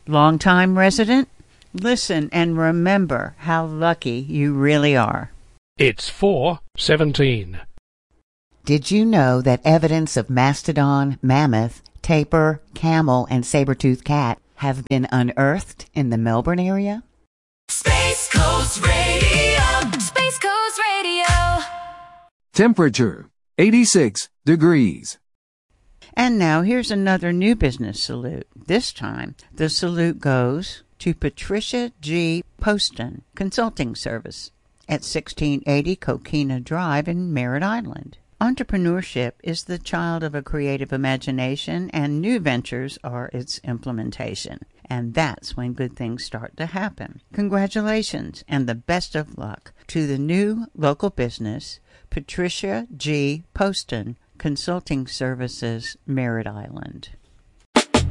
Long-time resident? Listen and remember how lucky you really are. It's 4:17. Did you know that evidence of mastodon, mammoth, tapir, camel, and saber-toothed cat have been unearthed in the Melbourne area? Space Coast Radio. Space Coast Radio. Temperature 86 degrees. And now here's another new business salute. This time, the salute goes to Patricia G. Poston Consulting Service at 1680 Coquina Drive in Merritt Island. Entrepreneurship is the child of a creative imagination, and new ventures are its implementation. And that's when good things start to happen. Congratulations and the best of luck to the new local business, Patricia G. Poston Consulting Services, Merritt Island.